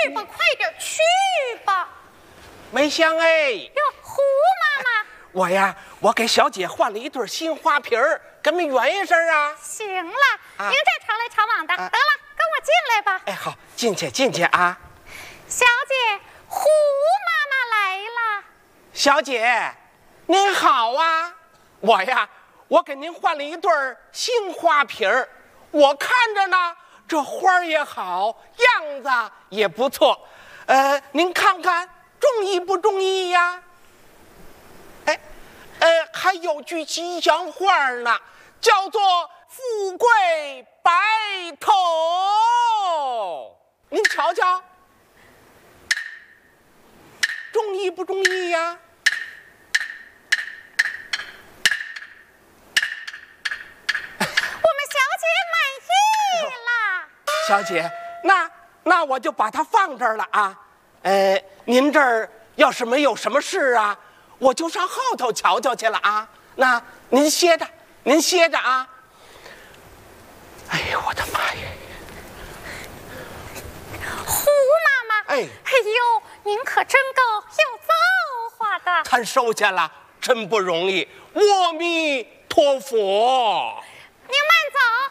去吧，快点去吧。 梅香哎， 哟，胡妈妈， 我给小姐换了一对新花瓶儿，跟没圆一声啊。 行了，您这常来常往的，得了，跟我进来吧。 哎，好，进去啊。 小姐，胡妈妈来了。 小姐，您好啊！我给您换了一对新花瓶儿，我看着呢，这花儿也好，样子也不错。您看看中意不中意呀？还有句吉祥话呢，叫做富贵白头。您瞧瞧，中意不中意呀？小姐，那我就把它放这儿了啊。您这儿要是没有什么事啊，我就上后头瞧瞧去了啊。那您歇着啊。哎呦，我的妈呀！ 胡妈妈，哎呦，您可真够有造化的。 参收下了，真不容易。阿弥陀佛。 您慢走。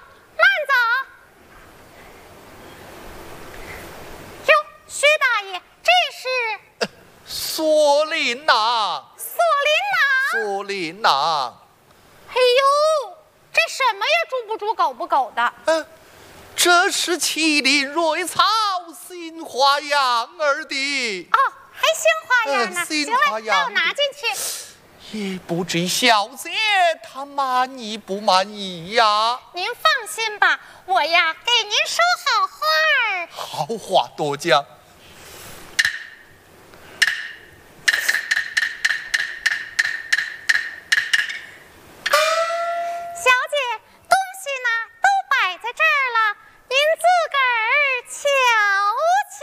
薛大爷，这是锁麟呐！ 锁麟呐！哎呦，这什么呀？猪不猪，狗不狗的？ 这是麒麟瑞草新花样儿的。 哦，还新花样呢。 新花样。 行了，让我拿进去。 也不知小姐她满意不满意呀？ 您放心吧，我呀给您说好话儿。 好话多讲。